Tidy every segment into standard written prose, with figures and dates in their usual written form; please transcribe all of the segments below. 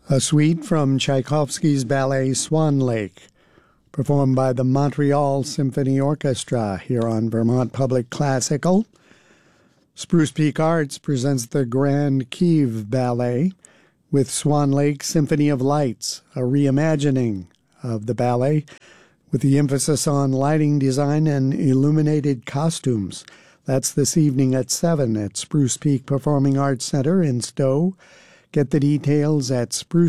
A suite from Tchaikovsky's ballet Swan Lake, performed by the Montreal Symphony Orchestra here on Vermont Public Classical. Spruce Peak Arts presents the Grand Kiev Ballet with Swan Lake Symphony of Lights, a reimagining of the ballet with the emphasis on lighting design and illuminated costumes. That's this evening at 7 at Spruce Peak Performing Arts Center in Stowe. Get the details at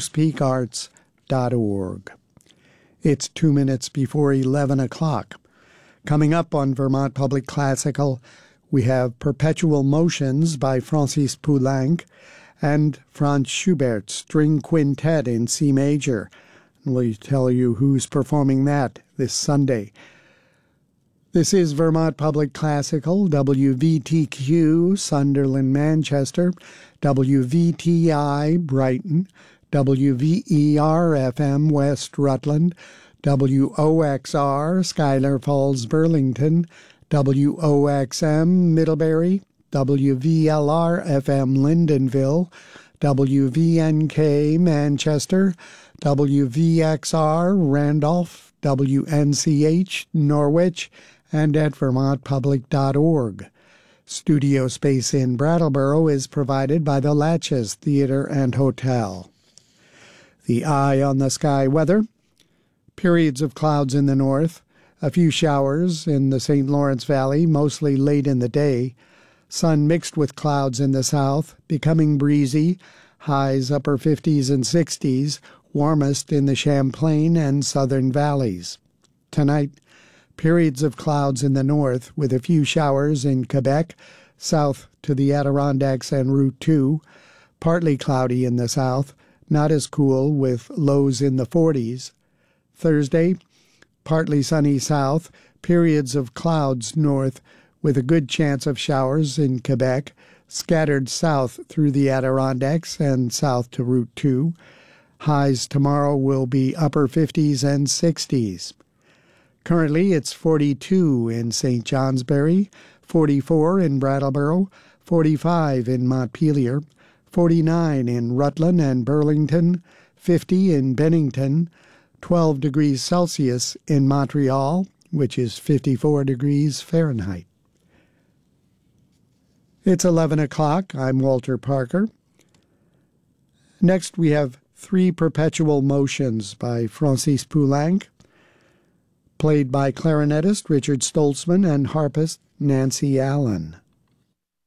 sprucepeakarts.org. It's 2 minutes before 11 o'clock. Coming up on Vermont Public Classical, we have Perpetual Motions by Francis Poulenc and Franz Schubert String Quintet in C Major. And we'll tell you who's performing that this Sunday. This is Vermont Public Classical, WVTQ, Sunderland, Manchester, WVTI, Brighton, WVER-FM, West Rutland, WOXR, Schuyler Falls, Burlington, WOXM, Middlebury, WVLR-FM, Lyndonville, WVNK, Manchester, WVXR, Randolph, WNCH, Norwich, and at vermontpublic.org. Studio space in Brattleboro is provided by the Latches Theater and Hotel. The eye on the sky weather. Periods of clouds in the north. A few showers in the St. Lawrence Valley, mostly late in the day. Sun mixed with clouds in the south, becoming breezy. Highs upper 50s and 60s, warmest in the Champlain and southern valleys. Tonight, periods of clouds in the north with a few showers in Quebec, south to the Adirondacks and Route 2. Partly cloudy in the south, not as cool with lows in the 40s. Thursday, partly sunny south, periods of clouds north with a good chance of showers in Quebec, scattered south through the Adirondacks and south to Route 2. Highs tomorrow will be upper 50s and 60s. Currently, it's 42 in St. Johnsbury, 44 in Brattleboro, 45 in Montpelier, 49 in Rutland and Burlington, 50 in Bennington, 12 degrees Celsius in Montreal, which is 54 degrees Fahrenheit. It's 11 o'clock. I'm Walter Parker. Next, we have Three Perpetual Motions by Francis Poulenc, played by clarinetist Richard Stoltzman and harpist Nancy Allen.